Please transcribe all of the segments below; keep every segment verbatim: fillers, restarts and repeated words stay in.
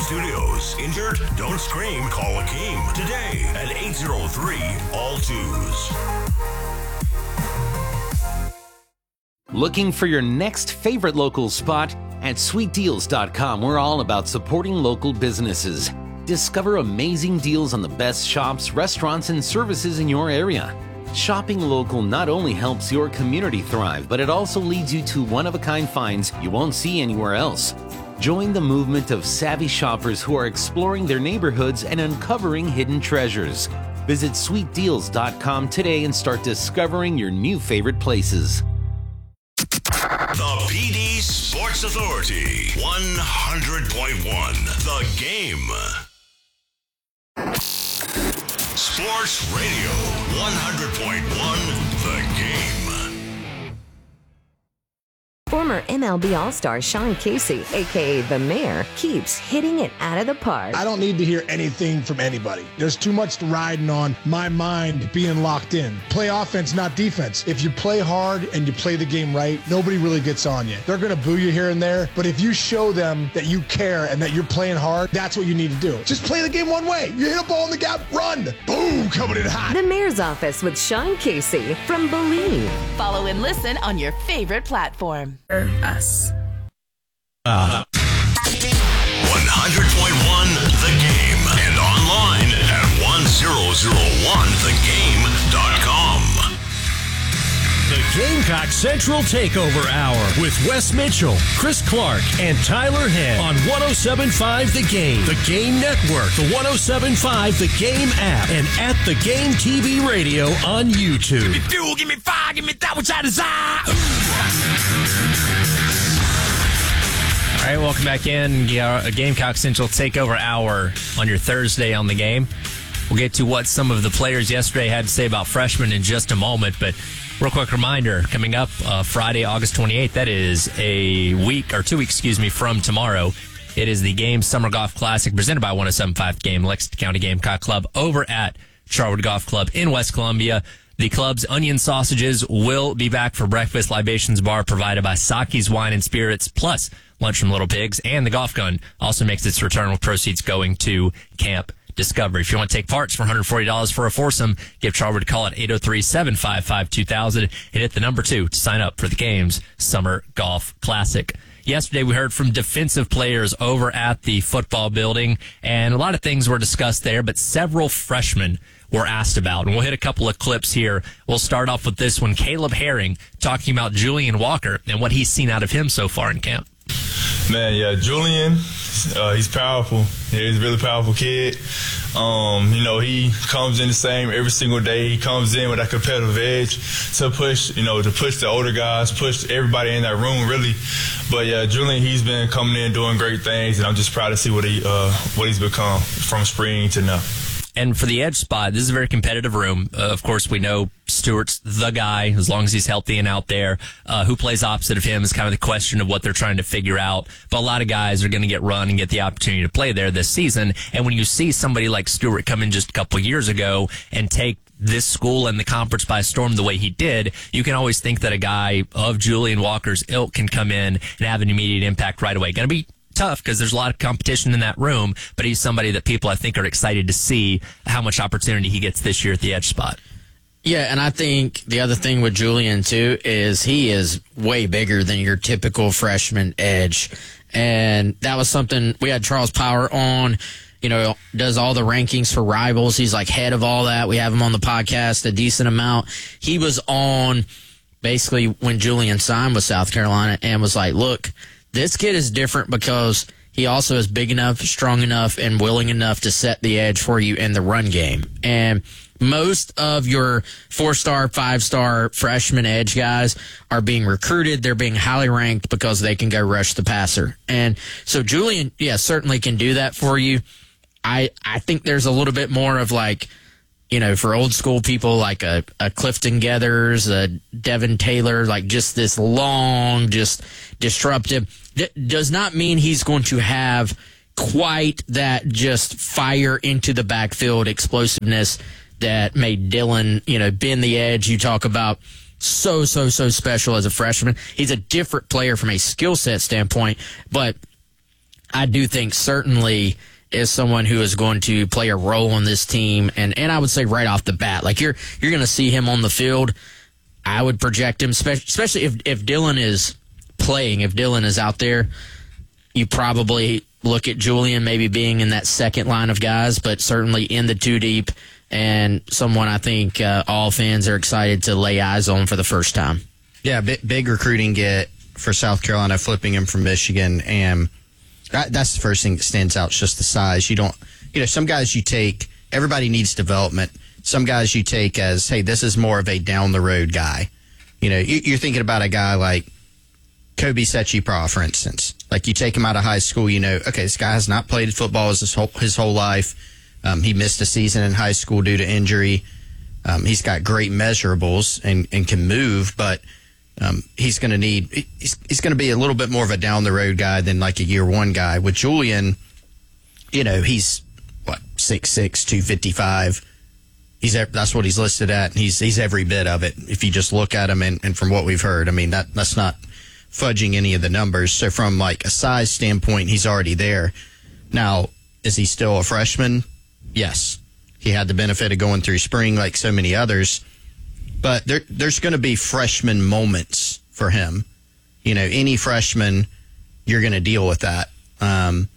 Studios. Injured? Don't scream. Call Akeem today at eight zero three, all twos. Looking for your next favorite local spot? At sweet deals dot com, we're all about supporting local businesses. Discover amazing deals on the best shops, restaurants, and services in your area. Shopping local not only helps your community thrive, but it also leads you to one-of-a-kind finds you won't see anywhere else. Join the movement of savvy shoppers who are exploring their neighborhoods and uncovering hidden treasures. Visit sweet deals dot com today and start discovering your new favorite places. The P D Sports Authority, one hundred point one, The Game. Sports Radio, one hundred point one, The Game. Former M L B All-Star Sean Casey, a k a. The Mayor, keeps hitting it out of the park. I don't need to hear anything from anybody. There's too much riding on my mind being locked in. Play offense, not defense. If you play hard and you play the game right, nobody really gets on you. They're going to boo you here and there, but if you show them that you care and that you're playing hard, that's what you need to do. Just play the game one way. You hit a ball in the gap, run. Boom, coming in hot. The Mayor's Office with Sean Casey from Believe. Follow and listen on your favorite platform. Us. Uh. one hundred point one The Game and online at one thousand one the game dot com. The Gamecock Central Takeover Hour with Wes Mitchell, Chris Clark, and Tyler Head on one oh seven point five The Game, The Game Network, the one oh seven point five The Game app, and at The Game T V Radio on YouTube. Give me fuel, give me fire, give me that which I desire. All right, welcome back in. Yeah, Gamecock Central Takeover Hour on your Thursday on The Game. We'll get to what some of the players yesterday had to say about freshmen in just a moment, but real quick reminder, coming up uh, Friday, August twenty-eighth, that is a week, or two weeks, excuse me, from tomorrow. It is the Game Summer Golf Classic presented by one oh seven point five The Game, Lexington County Gamecock Club over at Charwood Golf Club in West Columbia. The club's onion sausages will be back for breakfast. Libations bar provided by Saki's Wine and Spirits, plus lunch from Little Pigs. And the golf gun also makes its return with proceeds going to Camp Discovery. If you want to take part, it's for one hundred forty dollars for a foursome. Give Charwood a call at eight oh three, seven five five, two thousand and hit the number two to sign up for the Game's Summer Golf Classic. Yesterday, we heard from defensive players over at the football building, and a lot of things were discussed there, but several freshmen were asked about. And we'll hit a couple of clips here. We'll start off with this one. Caleb Herring talking about Julian Walker and what he's seen out of him so far in camp. Man, yeah, Julian, uh, he's powerful. Yeah, he's a really powerful kid. Um, you know, he comes in the same every single day. He comes in with that competitive edge to push, you know, to push the older guys, push everybody in that room, really. But, yeah, Julian, he's been coming in doing great things, and I'm just proud to see what he uh, what he's become from spring to now. And for the edge spot, this is a very competitive room. Uh, of course, we know Stewart's the guy, as long as he's healthy and out there. Uh, who plays opposite of him is kind of the question of what they're trying to figure out. But a lot of guys are going to get run and get the opportunity to play there this season. And when you see somebody like Stewart come in just a couple years ago and take this school and the conference by storm the way he did, you can always think that a guy of Julian Walker's ilk can come in and have an immediate impact right away. Going to be tough because there's a lot of competition in that room, but he's somebody that people I think are excited to see how much opportunity he gets this year at the edge spot. Yeah, and I think the other thing with Julian, too, is he is way bigger than your typical freshman edge. And that was something we had Charles Power on, you know, does all the rankings for Rivals. He's like head of all that. We have him on the podcast a decent amount. He was on basically when Julian signed with South Carolina and was like, look, this kid is different because he also is big enough, strong enough, and willing enough to set the edge for you in the run game. And most of your four-star, five-star freshman edge guys are being recruited. They're being highly ranked because they can go rush the passer. And so Julian, yeah, certainly can do that for you. I, I think there's a little bit more of like, you know, for old school people like a, a Clifton Geathers, a Devin Taylor, like just this long, just disruptive. D- does not mean he's going to have quite that just fire into the backfield explosiveness that made Dylan, you know, bend the edge. You talk about so, so, so special as a freshman. He's a different player from a skill set standpoint, but I do think certainly is someone who is going to play a role on this team, and, and I would say right off the bat, like you're you're going to see him on the field. I would project him, especially if if Dylan is playing, if Dylan is out there, you probably look at Julian maybe being in that second line of guys, but certainly in the two deep, and someone I think uh, all fans are excited to lay eyes on for the first time. Yeah, big, big recruiting get for South Carolina, flipping him from Michigan, and that, that's the first thing that stands out, is just the size. You don't, you know, some guys you take, everybody needs development. Some guys you take as, hey, this is more of a down-the-road guy. You know, you, you're thinking about a guy like Kobe Sechi-Pra, for instance. Like, you take him out of high school, you know, okay, this guy has not played football his whole, his whole life. Um, he missed a season in high school due to injury. Um, he's got great measurables and, and can move, but um, he's going to need, he's, he's going to be a little bit more of a down-the-road guy than like a year-one guy. With Julian, you know, he's, what, six six, two fifty-five. He's that's what he's listed at, and he's he's every bit of it. If you just look at him, and, and from what we've heard, I mean that that's not fudging any of the numbers. So from like a size standpoint, he's already there. Now, is he still a freshman? Yes, he had the benefit of going through spring like so many others, but there there's going to be freshman moments for him. You know, any freshman, you're going to deal with that. Um,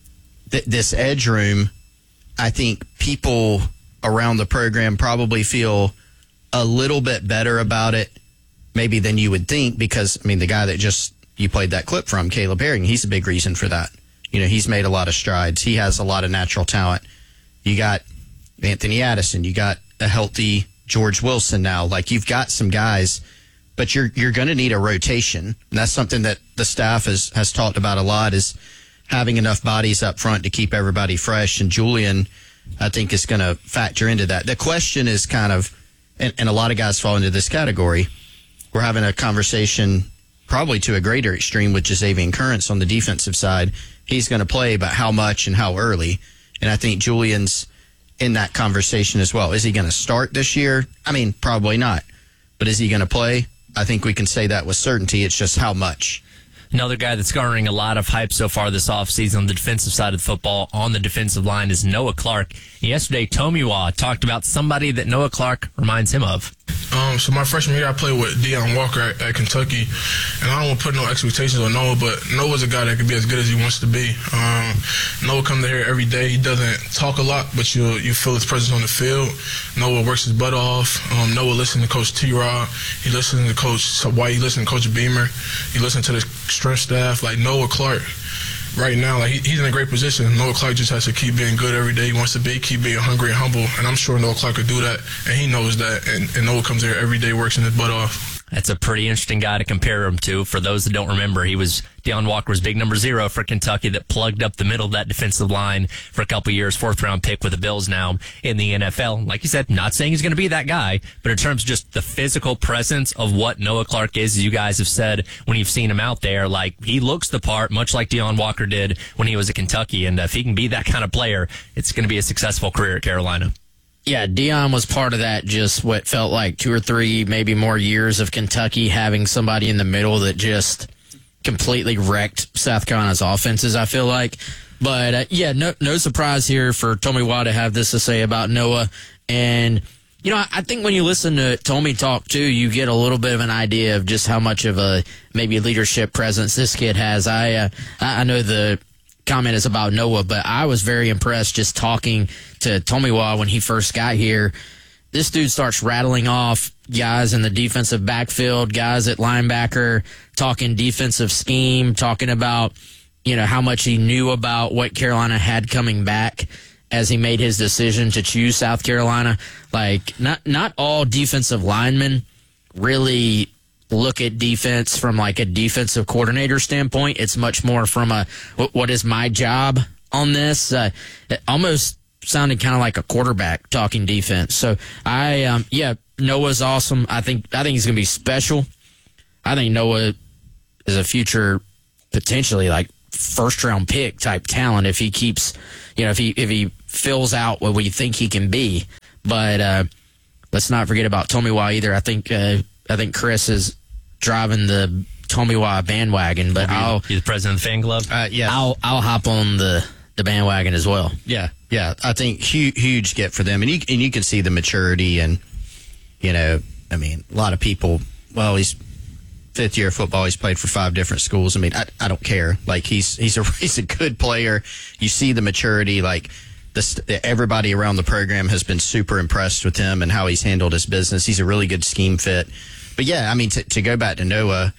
th- this edge room, I think people around the program probably feel a little bit better about it maybe than you would think, because, I mean, the guy that just you played that clip from, Caleb Herring, he's a big reason for that. You know, he's made a lot of strides. He has a lot of natural talent. You got Anthony Addison. You got a healthy George Wilson now. Like, you've got some guys, but you're you're going to need a rotation. And that's something that the staff has, has talked about a lot, is having enough bodies up front to keep everybody fresh. And Julian, I think, is going to factor into that. The question is kind of, and, and a lot of guys fall into this category, we're having a conversation probably to a greater extreme with Jazavian Currents on the defensive side. He's going to play, but how much and how early? And I think Julian's in that conversation as well. Is he going to start this year? I mean, probably not. But is he going to play? I think we can say that with certainty. It's just how much. Another guy that's garnering a lot of hype so far this offseason on the defensive side of the football, on the defensive line, is Noah Clark. Yesterday, Tomiwa talked about somebody that Noah Clark reminds him of. Um, so my freshman year, I played with Deion Walker at, at Kentucky, and I don't want to put no expectations on Noah, but Noah's a guy that can be as good as he wants to be. Um, Noah comes to here every day. He doesn't talk a lot, but you you feel his presence on the field. Noah works his butt off. Um, Noah listens to Coach T-Rod. He listens to Coach White. He listens to Coach Beamer. He listens to the strength staff. Like Noah Clark, right now, like he, he's in a great position. Noah Clark just has to keep being good every day he wants to be, keep being hungry and humble, and I'm sure Noah Clark could do that, and he knows that, and, and Noah comes here every day, works in his butt off. That's a pretty interesting guy to compare him to. For those that don't remember, he was Deion Walker's big number zero for Kentucky that plugged up the middle of that defensive line for a couple years, fourth round pick with the Bills now in the N F L. Like you said, not saying he's going to be that guy, but in terms of just the physical presence of what Noah Clark is, as you guys have said when you've seen him out there, like he looks the part, much like Deion Walker did when he was at Kentucky. And if he can be that kind of player, it's going to be a successful career at Carolina. Yeah, Deion was part of that, just what felt like two or three, maybe more years of Kentucky having somebody in the middle that just completely wrecked South Carolina's offenses, I feel like. But, uh, yeah, no no surprise here for Tomiwa to have this to say about Noah. And, you know, I think when you listen to Tommy talk, too, you get a little bit of an idea of just how much of a maybe leadership presence this kid has. I uh, I know the comment is about Noah, but I was very impressed just talking to Tomiwa when he first got here. This dude starts rattling off guys in the defensive backfield, guys at linebacker, talking defensive scheme, talking about, you know, how much he knew about what Carolina had coming back as he made his decision to choose South Carolina. Like, not not all defensive linemen really look at defense from like a defensive coordinator standpoint. It's much more from a what, what is my job on this. Uh, it almost sounded kind of like a quarterback talking defense. So I, um, yeah, Noah's awesome. I think I think he's gonna be special. I think Noah is a future potentially like first round pick type talent if he keeps, you know, if he if he fills out what we think he can be. But uh, let's not forget about Tomiwa either. I think uh, I think Chris is driving the Tommy Wah bandwagon, but I'll be the president of the fan club. Uh, yeah, I'll I'll hop on the, the bandwagon as well. Yeah, yeah. I think huge, huge get for them, and you and you can see the maturity, and you know, I mean, a lot of people. Well, he's fifth year of football. He's played for five different schools. I mean, I, I don't care. Like he's he's a he's a good player. You see the maturity. Like this, everybody around the program has been super impressed with him and how he's handled his business. He's a really good scheme fit. But yeah, I mean, to, to go back to Noah,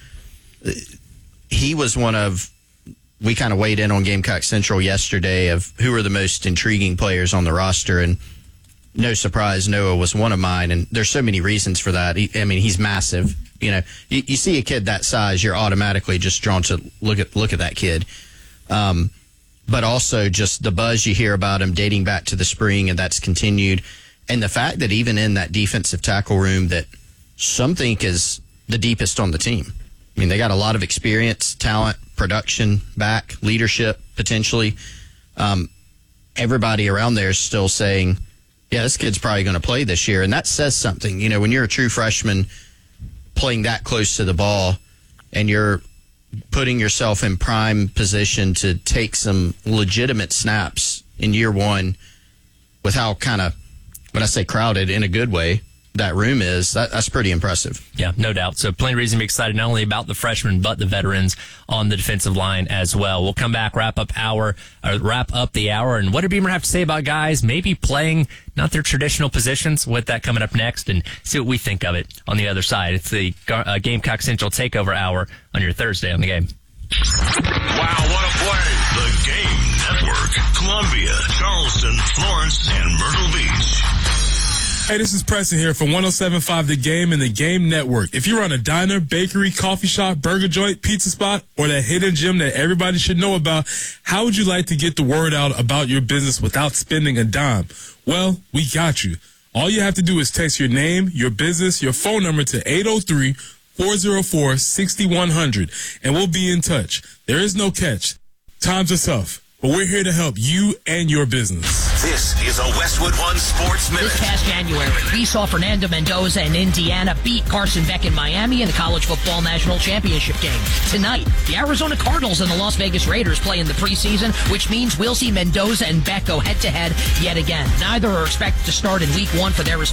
he was one of. We kind of weighed in on Gamecock Central yesterday of who are the most intriguing players on the roster, and no surprise, Noah was one of mine. And there's so many reasons for that. He, I mean, he's massive. You know, you, you see a kid that size, you're automatically just drawn to look at look at that kid. Um, but also just the buzz you hear about him dating back to the spring, and that's continued. And the fact that even in that defensive tackle room that some think is the deepest on the team. I mean, they got a lot of experience, talent, production, back, leadership, potentially. Um, everybody around there is still saying, yeah, this kid's probably going to play this year. And that says something. You know, when you're a true freshman playing that close to the ball and you're putting yourself in prime position to take some legitimate snaps in year one with how kind of, when I say crowded in a good way, that room is, that, that's pretty impressive. Yeah, no doubt. So plenty of reason to be excited, not only about the freshmen, but the veterans on the defensive line as well. We'll come back, wrap up hour, or wrap up the hour, and what did Beamer have to say about guys maybe playing not their traditional positions, with that coming up next, and see what we think of it on the other side. It's the uh, Gamecock Central Takeover Hour on your Thursday on the Game. Wow, what a play. The Game Network. Columbia, Charleston, Florence, and Myrtle Beach. Hey, this is Preston here from one oh seven point five The Game and The Game Network. If you run a diner, bakery, coffee shop, burger joint, pizza spot, or that hidden gym that everybody should know about, how would you like to get the word out about your business without spending a dime? Well, we got you. All you have to do is text your name, your business, your phone number to eight oh three, four oh four, six one zero zero, and we'll be in touch. There is no catch. Times are tough, but we're here to help you and your business. This is a Westwood One Sports Minute. This past January, we saw Fernando Mendoza and Indiana beat Carson Beck in Miami in the College Football National Championship game. Tonight, the Arizona Cardinals and the Las Vegas Raiders play in the preseason, which means we'll see Mendoza and Beck go head-to-head yet again. Neither are expected to start in week one for their